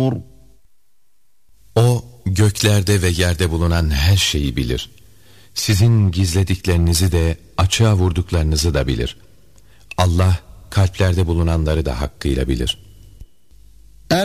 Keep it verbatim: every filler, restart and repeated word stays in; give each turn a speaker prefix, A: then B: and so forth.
A: O göklerde ve yerde bulunan her şeyi bilir. Sizin gizlediklerinizi de açığa vurduklarınızı da bilir. Allah kalplerde bulunanları da hakkıyla bilir.